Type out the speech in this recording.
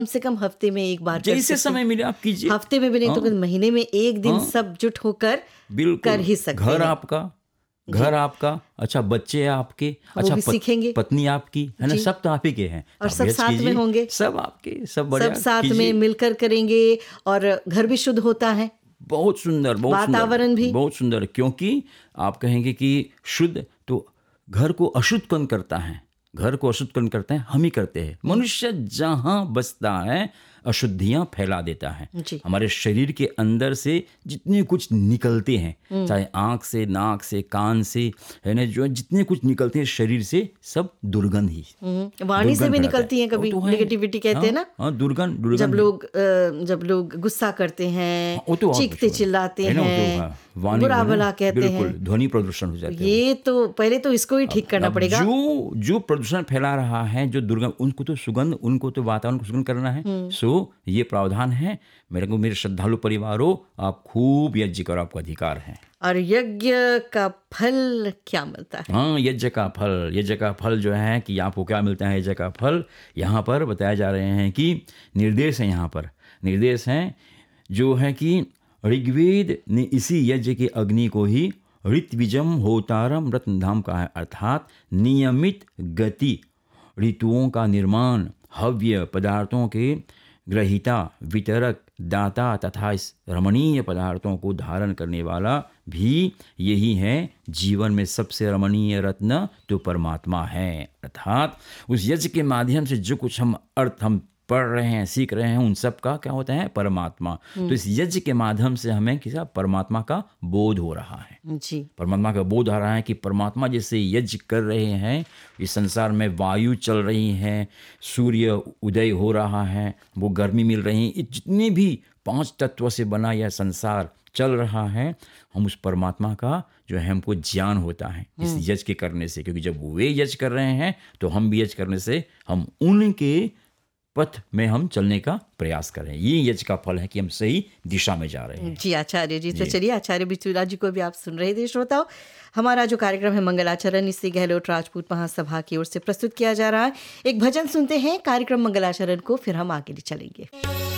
कम से कम हफ्ते में एक बार कर जैसे सकते हैं। समय मिले आप कीजिए। हफ्ते में भी नहीं तो महीने में एक दिन सब जुट होकर बिल्कुल कर ही सकते घर हैं। आपका, अच्छा बच्चे आपके, वो अच्छा भी सीखेंगे। पत्नी आपकी है ना, जी। सब तो आप ही के हैं। और आप सब यच साथ में कीजिए, होंगे। सब आपके, सब सब बढ़िया साथ में कीजिए। मिलकर करेंगे और घर भी शुद्ध होता है, बहुत सुंदर, बहुत सुंदर, वातावरण भी। बहुत सुंदर। क्योंकि आप कहेंगे कि शुद्ध, तो घर को अशुद्ध कौन करता है? घर को अशुद्ध कौन करते हैं? हम ही करते हैं। मनुष्य जहाँ बसता है अशुद्धियाँ फैला देता है। जी। हमारे शरीर के अंदर से जितने कुछ निकलते हैं, चाहे आँख से, नाक से, कान से, है ना, जो जितने कुछ निकलते हैं शरीर से, सब दुर्गंध ही, वाणी से दुर्गंध भी फैलाता है। निकलती हैं वो कभी, तो है। नेगेटिविटी कहते हैं ना। हाँ, दुर्गंध जब लोग गुस्सा करते हैं, वो तो और चीखते कुछ चिल्लाते है ना, वो तो हैं, वाणी बुरा बोले, भला कहते बिल्कुल हैं, ध्वनि प्रदूषण हो जाते हैं। ये तो पहले तो इसको ही ठीक करना अब पड़ेगा। जो प्रदूषण फैला रहा है, जो दुर्गंध, उनको तो सुगंध, उनको तो वातावरण को सुगंध करना है। सो ये प्रावधान है। मेरे श्रद्धालु परिवारों, आप खूब यज्ञ करो, आपका अधिकार है। और यज्ञ का फल क्या मिलता है? हाँ, यज्ञ का फल जो है कि आपको क्या मिलता है? यज्ञ का फल यहाँ पर बताया जा रहे हैं कि निर्देश है, यहाँ पर निर्देश हैं जो है कि ऋग्वेद ने इसी यज्ञ के अग्नि को ही ऋत्विजम होतारम रत्नधाम कहा है, अर्थात नियमित गति, ऋतुओं का निर्माण, हव्य पदार्थों के ग्रहीता, वितरक, दाता तथा इस रमणीय पदार्थों को धारण करने वाला भी यही है। जीवन में सबसे रमणीय रत्न तो परमात्मा है। अर्थात उस यज्ञ के माध्यम से जो कुछ हम अर्थ हम पढ़ रहे हैं, सीख रहे हैं, उन सब का क्या होता है? परमात्मा। तो इस यज्ञ के माध्यम से हमें किसी परमात्मा का बोध हो रहा है। जी। परमात्मा का बोध आ रहा है कि परमात्मा जैसे यज्ञ कर रहे हैं, इस संसार में वायु चल रही है, सूर्य उदय हो रहा है, वो गर्मी मिल रही है, जितने भी 5 तत्व से बना यह संसार चल रहा है, हम उस परमात्मा का जो है हमको ज्ञान होता है इस यज्ञ के करने से। क्योंकि जब वे यज्ञ कर रहे हैं तो हम भी यज्ञ करने से हम उनके पथ में हम चलने का प्रयास करें। ये यज्ञ का फल है कि हम सही दिशा में जा रहे हैं। जी आचार्य जी, तो चलिए आचार्य बिचूला जी को भी आप सुन रहे थे श्रोताओ। हमारा जो कार्यक्रम है मंगलाचरण, इसे गहलोत राजपूत महासभा की ओर से प्रस्तुत किया जा रहा है। एक भजन सुनते हैं कार्यक्रम मंगलाचरण को, फिर हम आगे चलेंगे।